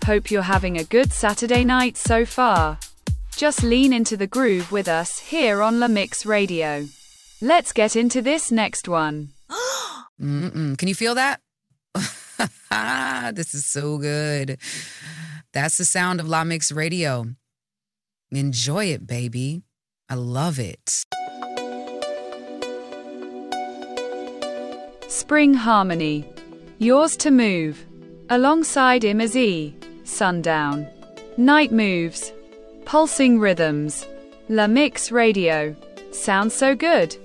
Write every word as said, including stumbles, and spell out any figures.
Hope you're having a good Saturday night so far. Just lean into the groove with us here on La Mix Radio. Let's get into this next one. Mm-mm. Can you feel that? This is so good. That's the sound of La Mix Radio. Enjoy it, baby. I love it. Spring Harmony. Yours to Move. Alongside Imazi. Sundown. Night Moves. Pulsing Rhythms. La Mix Radio. Sounds so good.